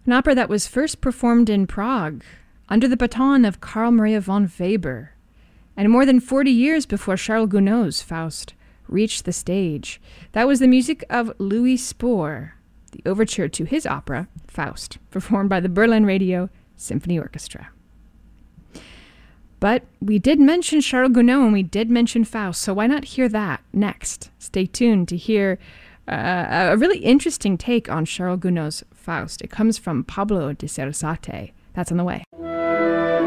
An opera that was first performed in Prague under the baton of Carl Maria von Weber, and more than 40 years before Charles Gounod's Faust reached the stage. That was the music of Louis Spohr, the overture to his opera, Faust, performed by the Berlin Radio Symphony Orchestra. But we did mention Charles Gounod and we did mention Faust, so why not hear that next? Stay tuned to hear a really interesting take on Charles Gounod's Faust. It comes from Pablo de Sarasate. That's on the way.